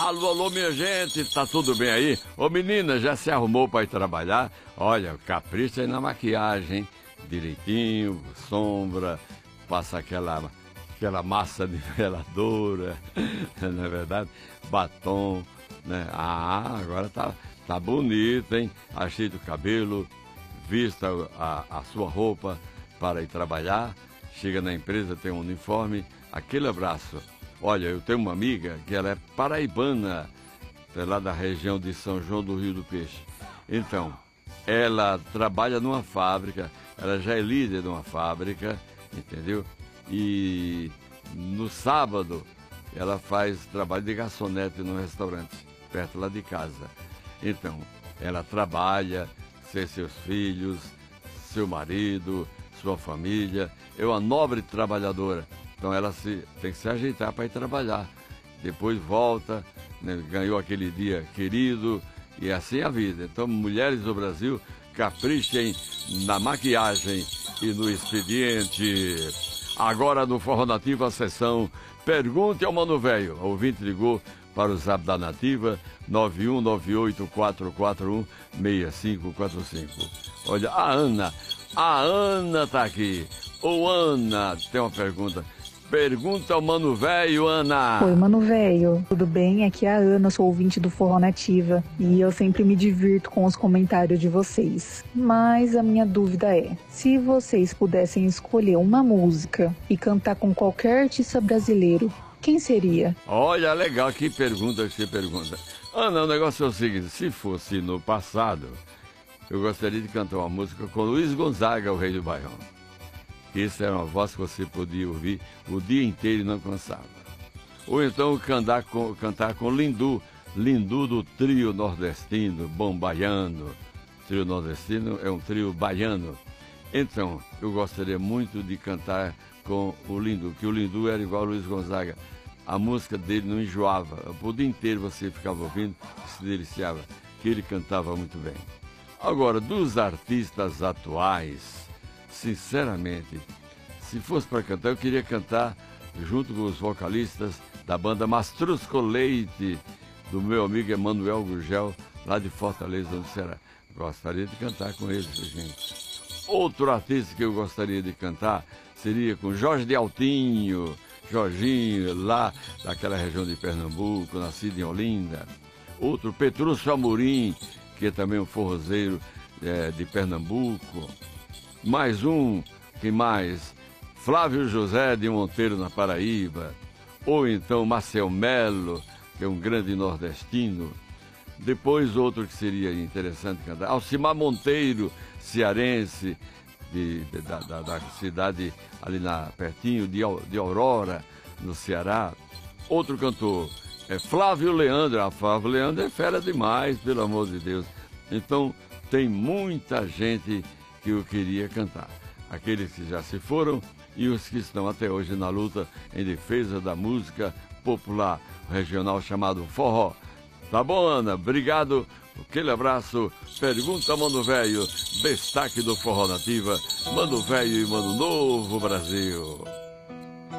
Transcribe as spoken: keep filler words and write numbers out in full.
Alô, alô, minha gente, tá tudo bem aí? Ô menina, já se arrumou para ir trabalhar? Olha, capricha aí na maquiagem, hein? Direitinho, sombra, passa aquela, aquela massa niveladora, não é verdade? Batom, né? Ah, agora tá, tá bonito, hein? Ajeita o cabelo, vista a, a sua roupa para ir trabalhar, chega na empresa, tem um uniforme, aquele abraço. Olha, eu tenho uma amiga que ela é paraibana, é lá da região de São João do Rio do Peixe. Então, ela trabalha numa fábrica, ela já é líder de uma fábrica, entendeu? E no sábado ela faz trabalho de garçonete num restaurante, perto lá de casa. Então, ela trabalha, tem seus filhos, seu marido, sua família, é uma nobre trabalhadora. Então ela se, tem que se ajeitar para ir trabalhar. Depois volta, né, ganhou aquele dia querido e assim é a vida. Então, mulheres do Brasil, caprichem na maquiagem e no expediente. Agora no Forró Nativa, a sessão Pergunte ao Mano Velho. O ouvinte ligou para o zap da Nativa, nove um nove oito quatro quatro um seis cinco quatro cinco. Olha, a Ana, a Ana tá aqui. Ô Ana, tem uma pergunta. Pergunta ao Mano Velho, Ana. Oi, Mano Velho, tudo bem? Aqui é a Ana, sou ouvinte do Forró Nativa e eu sempre me divirto com os comentários de vocês. Mas a minha dúvida é, se vocês pudessem escolher uma música e cantar com qualquer artista brasileiro, quem seria? Olha, legal, que pergunta que você pergunta. Ana, o negócio é o seguinte, se fosse no passado, eu gostaria de cantar uma música com Luiz Gonzaga, o Rei do Baião. Essa era uma voz que você podia ouvir o dia inteiro e não cansava. Ou então cantar com, cantar com Lindu, Lindu do trio nordestino, bom baiano. O trio nordestino é um trio baiano. Então, eu gostaria muito de cantar com o Lindu, que o Lindu era igual ao Luiz Gonzaga. A música dele não enjoava. O dia inteiro você ficava ouvindo e se deliciava, que ele cantava muito bem. Agora, dos artistas atuais, sinceramente, se fosse para cantar, eu queria cantar junto com os vocalistas da banda Mastrusco Leite, do meu amigo Emanuel Gurgel, lá de Fortaleza, onde será. Gostaria de cantar com eles, gente. Outro artista que eu gostaria de cantar seria com Jorge de Altinho, Jorginho, lá daquela região de Pernambuco, nascido em Olinda. Outro, Petrúcio Amorim, que é também um forrozeiro é, de Pernambuco. Mais um, quem mais? Flávio José de Monteiro, na Paraíba. Ou então Marcel Melo, que é um grande nordestino. Depois outro que seria interessante cantar, Alcimar Monteiro, cearense, de, de, da, da, da cidade ali na, pertinho de, de Aurora, no Ceará. Outro cantor é Flávio Leandro. A Flávio Leandro é fera demais, pelo amor de Deus. Então tem muita gente que eu queria cantar. Aqueles que já se foram e os que estão até hoje na luta em defesa da música popular regional chamado forró. Tá bom, Ana? Obrigado. Aquele abraço. Pergunta, Mano Velho. Destaque do Forró Nativa. Mano Velho e Mano Novo Brasil.